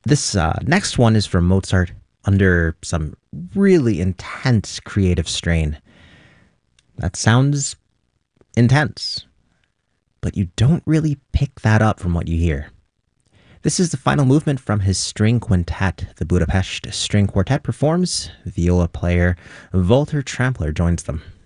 This next one is from Mozart under some really intense creative strain. That sounds intense, but you don't really pick that up from what you hear. This is the final movement from his string quintet. The Budapest String Quartet performs. Viola player Walter Trampler joins them.